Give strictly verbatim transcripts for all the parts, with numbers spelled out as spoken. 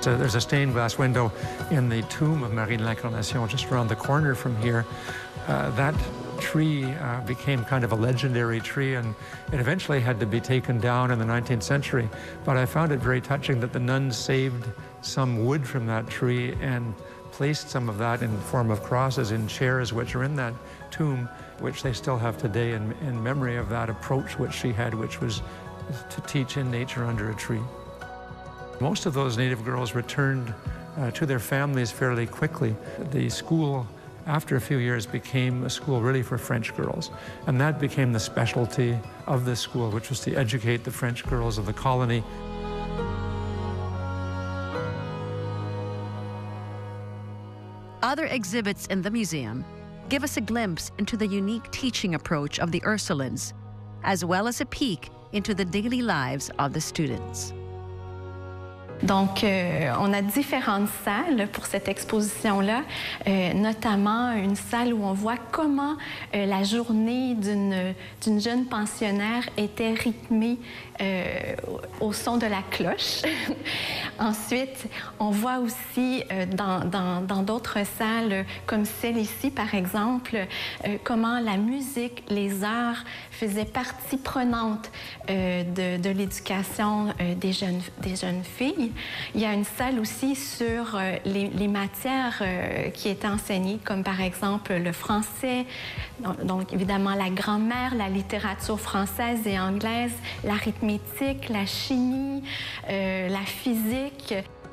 just a, there's a stained glass window in the tomb of Marie de l'Incarnation just around the corner from here. Uh, that tree uh, became kind of a legendary tree, and it eventually had to be taken down in the nineteenth century. But I found it very touching that the nuns saved some wood from that tree and placed some of that in the form of crosses in chairs which are in that tomb, which they still have today in, in memory of that approach which she had, which was to teach in nature under a tree. Most of those native girls returned uh, to their families fairly quickly. The school, after a few years, became a school really for French girls. And that became the specialty of this school, which was to educate the French girls of the colony. Other exhibits in the museum give us a glimpse into the unique teaching approach of the Ursulines, as well as a peek into the daily lives of the students. Donc, euh, on a différentes salles pour cette exposition-là, euh, notamment une salle où on voit comment euh, la journée d'une d'une jeune pensionnaire était rythmée euh, au son de la cloche. Ensuite, on voit aussi euh, dans d'autres salles, comme celle ici, par exemple, euh, comment la musique, les arts faisaient partie prenante euh, de, de l'éducation euh, des, jeunes, des jeunes filles. Il y a une salle aussi sur euh, les, les matières euh, qui étaient enseignées, comme par exemple le français, donc, donc évidemment la grammaire, la littérature française et anglaise, l'arithmétique, la chimie, euh, la physique.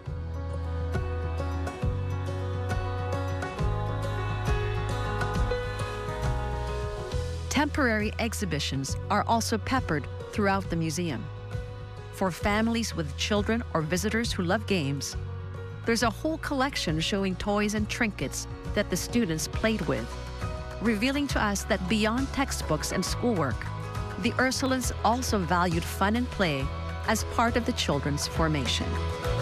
Temporary exhibitions are also peppered throughout the museum. For families with children or visitors who love games, there's a whole collection showing toys and trinkets that the students played with, revealing to us that beyond textbooks and schoolwork, the Ursulines also valued fun and play as part of the children's formation.